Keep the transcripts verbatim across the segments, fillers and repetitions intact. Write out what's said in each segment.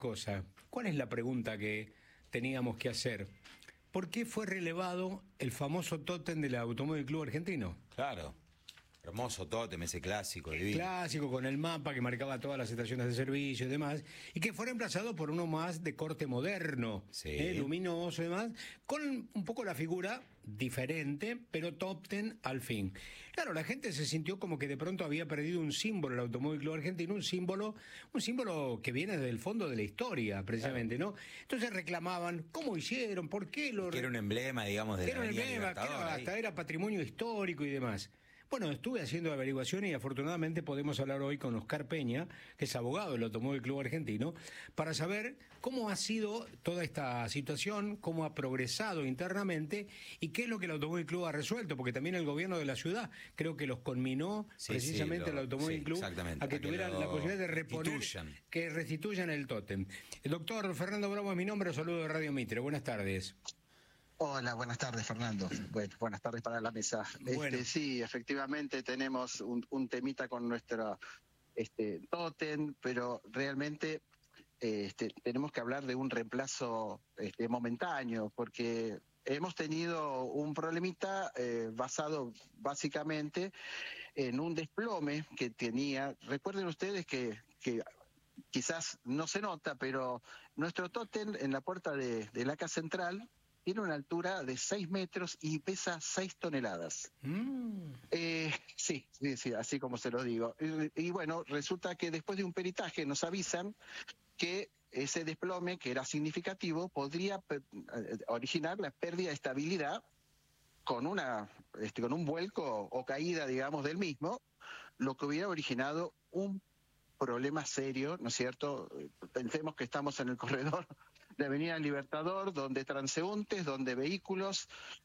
cosa. ¿Cuál es la pregunta que teníamos que hacer? ¿Por qué fue relevado el famoso tótem del Automóvil Club Argentino? Claro, hermoso tótem, ese clásico, El divino. clásico con el mapa que marcaba todas las estaciones de servicio y demás, y que fue reemplazado por uno más de corte moderno, Sí. eh, luminoso y demás, con un poco la figura diferente, pero top ten al fin. Claro, la gente se sintió como que de pronto había perdido un símbolo el Automóvil Club Argentino, un símbolo, un símbolo que viene del fondo de la historia, precisamente, ¿no? Entonces reclamaban, ¿cómo hicieron? ¿Por qué lo...? Que era un emblema, digamos, de Era la un Avenida emblema, que Libertador, era, ahí. hasta era patrimonio histórico y demás. Bueno, estuve haciendo averiguaciones y afortunadamente podemos hablar hoy con Oscar Peña, que es abogado del Automóvil Club Argentino, para saber cómo ha sido toda esta situación, cómo ha progresado internamente y qué es lo que el Automóvil Club ha resuelto, porque también el gobierno de la ciudad creo que los conminó Sí, precisamente sí, lo- al Automóvil sí, Club exactamente, a que a que tuvieran lo la posibilidad de reponer, restituyan. que restituyan el tótem. El doctor Fernando Bravo es mi nombre, saludo de Radio Mitre. Buenas tardes. Hola, buenas tardes, Fernando. Bueno, buenas tardes para la mesa. Bueno. Este, sí, efectivamente tenemos un, un temita con nuestro este, tótem, pero realmente eh, este, tenemos que hablar de un reemplazo este, momentáneo, porque hemos tenido un problemita eh, basado básicamente en un desplome que tenía. Recuerden ustedes que, que quizás no se nota, pero nuestro tótem en la puerta de, de la casa central tiene una altura de seis metros y pesa seis toneladas. Mm. Eh, sí, sí, sí, así como se lo digo. Y, y bueno, resulta que después de un peritaje nos avisan que ese desplome, que era significativo, podría per- eh, originar la pérdida de estabilidad con una este, con un vuelco o caída, digamos, del mismo, lo que hubiera originado un problema serio, ¿no es cierto? Pensemos que estamos en el corredor de Avenida Libertador, donde transeúntes, donde vehículos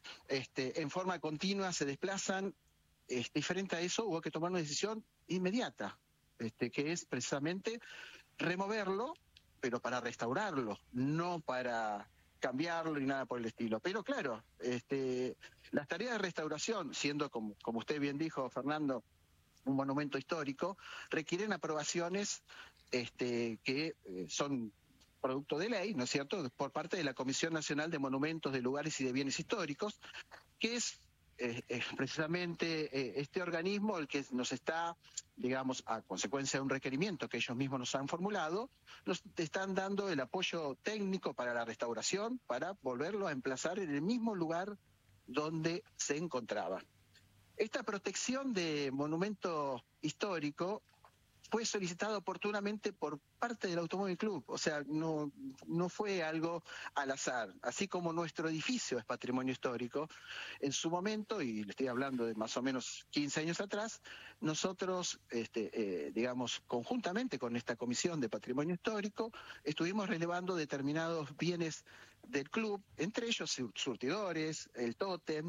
este, en forma continua se desplazan. Este, y frente a eso hubo que tomar una decisión inmediata, este, que es precisamente removerlo, pero para restaurarlo, no para cambiarlo ni nada por el estilo. Pero claro, este, las tareas de restauración, siendo como, como usted bien dijo, Fernando, un monumento histórico, requieren aprobaciones este, que eh, son producto de ley, ¿no es cierto?, por parte de la Comisión Nacional de Monumentos, de Lugares y de Bienes Históricos, que es eh, eh, precisamente eh, este organismo el que nos está, digamos, a consecuencia de un requerimiento que ellos mismos nos han formulado, nos están dando el apoyo técnico para la restauración, para volverlo a emplazar en el mismo lugar donde se encontraba. Esta protección de monumento histórico fue solicitada oportunamente por parte del Automóvil Club, o sea, no, no fue algo al azar. Así como nuestro edificio es patrimonio histórico, en su momento, y le estoy hablando de más o menos quince años atrás, nosotros, este, eh, digamos, conjuntamente con esta Comisión de Patrimonio Histórico, estuvimos relevando determinados bienes del club, entre ellos sur- surtidores, el tótem,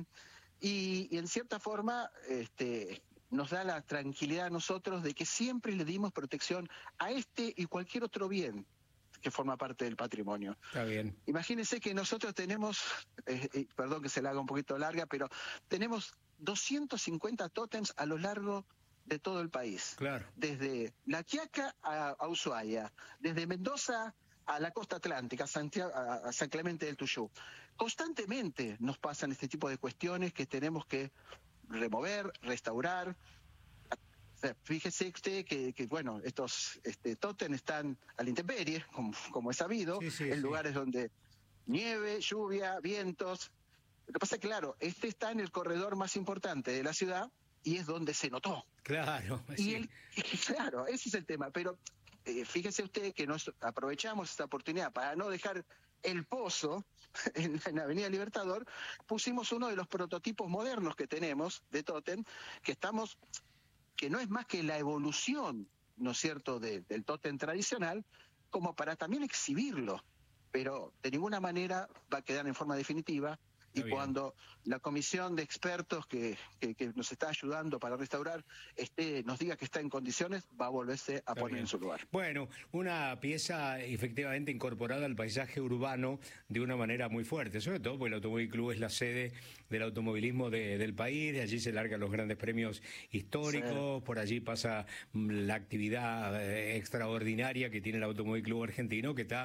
y, y en cierta forma este, nos da la tranquilidad a nosotros de que siempre le dimos protección a este y cualquier otro bien que forma parte del patrimonio. Está bien. Imagínense que nosotros tenemos, eh, eh, perdón que se la haga un poquito larga, pero tenemos doscientos cincuenta tótems a lo largo de todo el país. Claro. Desde La Quiaca a, a Ushuaia, desde Mendoza a la costa atlántica, a, Santiago, a, a San Clemente del Tuyú. Constantemente nos pasan este tipo de cuestiones que tenemos que remover, restaurar. O sea, fíjese usted que, que bueno, estos este, tótem están a la intemperie, como, como es sabido, Sí, sí, en sí. lugares donde nieve, lluvia, vientos. Lo que pasa es que, claro, este está en el corredor más importante de la ciudad y es donde se notó. Claro. Y Sí. el, claro, ese es el tema. Pero eh, fíjese usted que nos aprovechamos esta oportunidad para no dejar el pozo en, en Avenida Libertador, pusimos uno de los prototipos modernos que tenemos de tótem, que estamos, que no es más que la evolución, ¿no es cierto?, de, del tótem tradicional, como para también exhibirlo, pero de ninguna manera va a quedar en forma definitiva. y bien. cuando la comisión de expertos que, que, que nos está ayudando para restaurar esté, nos diga que está en condiciones, va a volverse a Está poner bien. en su lugar. Bueno, una pieza efectivamente incorporada al paisaje urbano de una manera muy fuerte, sobre todo porque el Automóvil Club es la sede del automovilismo de, del país, de allí se largan los grandes premios históricos, sí. Por allí pasa la actividad eh, extraordinaria que tiene el Automóvil Club Argentino, que está